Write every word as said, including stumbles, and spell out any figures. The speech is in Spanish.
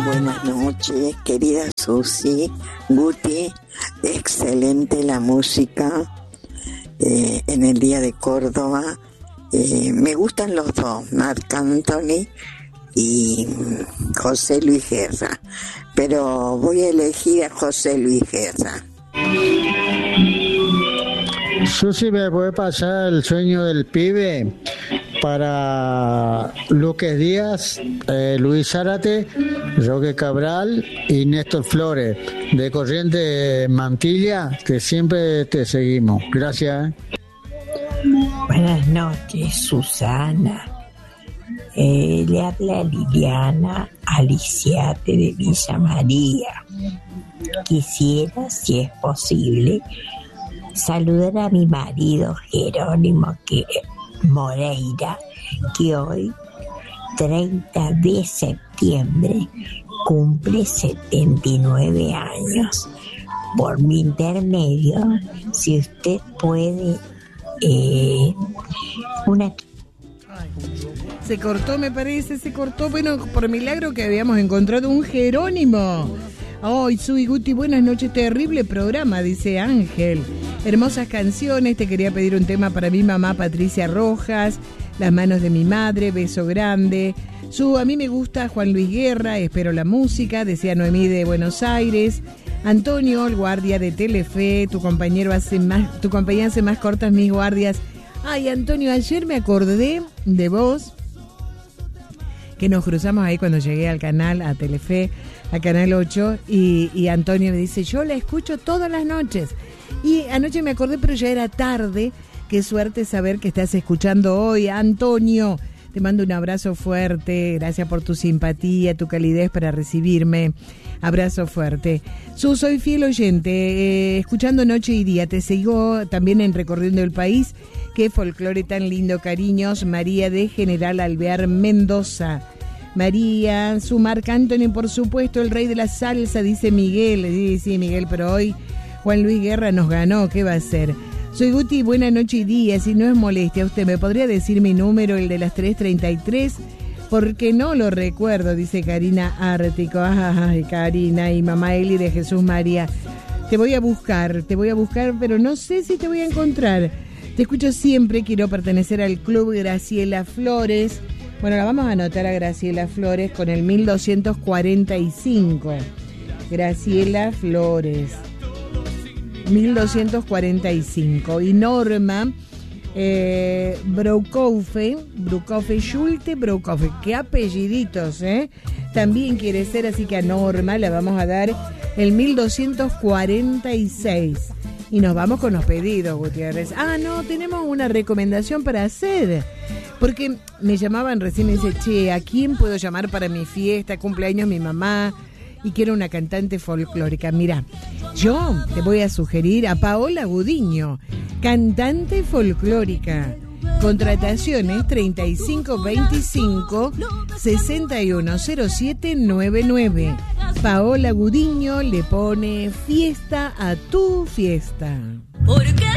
buenas noches, querida Susi, Guti, excelente la música eh, en el Día de Córdoba. Eh, me gustan los dos, Marc Anthony y José Luis Guerra, pero voy a elegir a José Luis Guerra. Susi, ¿me puede pasar El sueño del pibe? Para Luque Díaz, eh, Luis Zárate, Roque Cabral y Néstor Flores, de Corriente Mantilla, que siempre te seguimos. Gracias. Buenas noches, Susana. Eh, le habla Liliana Aliciate de Villa María. Quisiera, si es posible, saludar a mi marido Jerónimo que Moreira, que hoy, treinta de septiembre, cumple setenta y nueve años. Por mi intermedio, si usted puede, eh, una... Se cortó, me parece, se cortó. Bueno, por milagro que habíamos encontrado un Jerónimo. Ay, oh, Sui Guti, buenas noches, terrible programa, dice Ángel. Hermosas canciones, te quería pedir un tema para mi mamá Patricia Rojas, Las manos de mi madre, beso grande. Su, a mí me gusta Juan Luis Guerra, espero la música, decía Noemí de Buenos Aires. Antonio, el guardia de Telefe, tu compañero hace más, tu compañía hace más cortas mis guardias. Ay, Antonio, ayer me acordé de vos, que nos cruzamos ahí cuando llegué al canal, a Telefe, a Canal ocho, y, y Antonio me dice, yo la escucho todas las noches. Y anoche me acordé, pero ya era tarde. Qué suerte saber que estás escuchando hoy, Antonio. Te mando un abrazo fuerte, gracias por tu simpatía, tu calidez para recibirme. Abrazo fuerte. Su, soy fiel oyente, eh, escuchando noche y día. Te sigo también en Recorriendo el País. Qué folclore tan lindo, cariños. María de General Alvear, Mendoza. María, su Marc Anthony, por supuesto, el rey de la salsa, dice Miguel. Sí, sí, Miguel, pero hoy Juan Luis Guerra nos ganó, ¿qué va a hacer? Soy Guti, buena noche y día, si no es molestia, ¿usted me podría decir mi número, el de las tres treinta y tres? Porque no lo recuerdo, dice Karina Ártico. Ay, Karina y mamá Eli de Jesús María. Te voy a buscar, te voy a buscar, pero no sé si te voy a encontrar. Te escucho siempre, quiero pertenecer al club Graciela Flores. Bueno, la vamos a anotar a Graciela Flores con el mil doscientos cuarenta y cinco. Graciela Flores. mil doscientos cuarenta y cinco. Y Norma eh, Broukhofe, Broukhofe, Schulte Broukhofe. Qué apelliditos, ¿eh? También quiere ser, así que a Norma le vamos a dar el mil doscientos cuarenta y seis. Y nos vamos con los pedidos, Gutiérrez. Ah, no, tenemos una recomendación para hacer. Porque me llamaban recién y me dice, che, ¿a quién puedo llamar para mi fiesta? Cumpleaños mi mamá. Y quiero una cantante folclórica. Mira, yo te voy a sugerir a Paola Gudiño, cantante folclórica. Contrataciones treinta y cinco veinticinco sesenta y uno cero siete noventa y nueve. Paola Gudiño le pone fiesta a tu fiesta. ¿Por qué